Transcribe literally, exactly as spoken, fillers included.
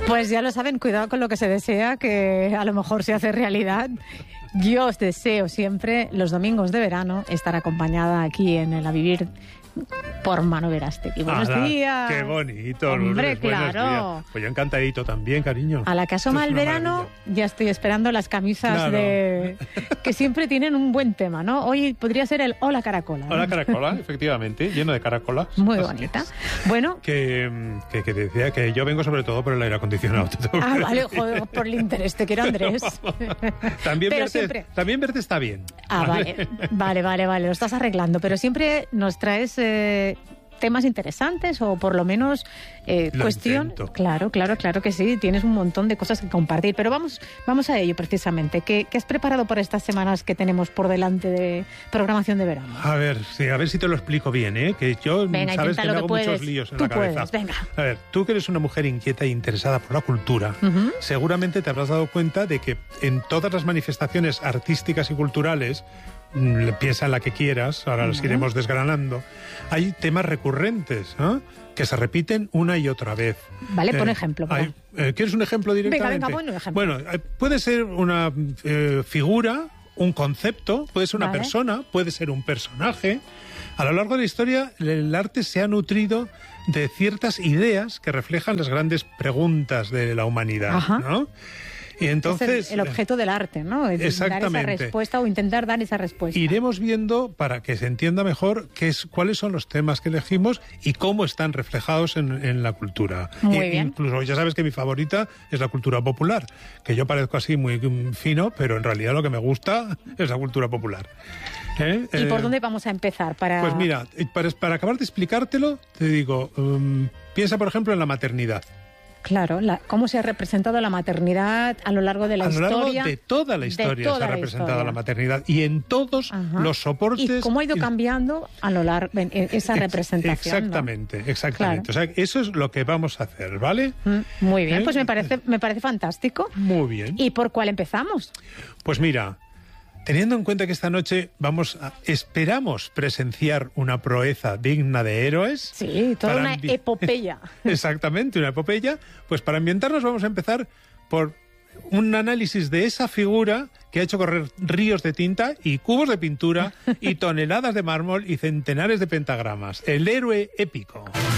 Pues ya lo saben, cuidado con lo que se desea, que a lo mejor se hace realidad. Yo os deseo siempre, los domingos de verano, estar acompañada aquí en el A Vivir por Manu Verástegui. Buenos Ala, días. Qué bonito, Hombre, Lourdes, buenos claro. días. Pues yo encantadito también, cariño. A la que asoma el verano, maravilla. Ya estoy esperando las camisas claro. de que siempre tienen un buen tema, ¿no? Hoy podría ser el Hola Caracola. ¿no? Hola Caracola, efectivamente, lleno de caracolas. Muy bonita. Bueno. Que, que, que decía que yo vengo sobre todo por el aire acondicionado. Ah, vale, joder, por el interés, te quiero, Andrés. también, verte, siempre... también verte está bien. Ah, vale, vale, vale, vale, lo estás arreglando, pero siempre nos traes... Eh, temas interesantes o por lo menos eh, lo cuestión intento. Claro, claro, claro que sí, tienes un montón de cosas que compartir, pero vamos vamos a ello precisamente. ¿Qué, qué has preparado por estas semanas que tenemos por delante de programación de verano? A ver, sí, a ver si te lo explico bien, ¿eh? Que yo venga, sabes que me hago puedes. muchos líos en Tú la cabeza. Puedes, venga. A ver, tú que eres una mujer inquieta e interesada por la cultura, uh-huh. seguramente te habrás dado cuenta de que en todas las manifestaciones artísticas y culturales, piensa en la que quieras, ahora las iremos desgranando, hay temas recurrentes, ¿no? Que se repiten una y otra vez. Vale, pon eh, ejemplo. Hay, eh, ¿Quieres un ejemplo directamente? Venga, venga, pon un ejemplo. Bueno, eh, puede ser una eh, figura, un concepto, puede ser una vale. persona, puede ser un personaje. A lo largo de la historia, el arte se ha nutrido de ciertas ideas que reflejan las grandes preguntas de la humanidad, Ajá. ¿no? Y entonces, es el, el objeto del arte, ¿no? Es exactamente. Dar esa respuesta o intentar dar esa respuesta. Iremos viendo, para que se entienda mejor, qué es, cuáles son los temas que elegimos y cómo están reflejados en, en la cultura. Muy y, bien. Incluso ya sabes que mi favorita es la cultura popular, que yo parezco así muy fino, pero en realidad lo que me gusta es la cultura popular. ¿Eh? ¿Y por eh, dónde vamos a empezar? Para... Pues mira, para, para acabar de explicártelo, te digo, um, piensa por ejemplo en la maternidad. Claro, la, cómo se ha representado la maternidad a lo largo de la historia. A lo largo de toda la historia toda se ha la representado historia. la maternidad y en todos Ajá. los soportes. Y cómo ha ido cambiando a lo largo en esa representación. Exactamente, ¿no? exactamente. Claro. O sea, eso es lo que vamos a hacer, ¿vale? Mm, muy bien, ¿Eh? pues me parece, me parece fantástico. Muy bien. ¿Y por cuál empezamos? Pues mira, teniendo en cuenta que esta noche vamos a, esperamos presenciar una proeza digna de héroes. Sí, toda una ambi- epopeya. Exactamente, una epopeya. Pues para ambientarnos vamos a empezar por un análisis de esa figura que ha hecho correr ríos de tinta y cubos de pintura y toneladas de mármol y centenares de pentagramas. El héroe épico.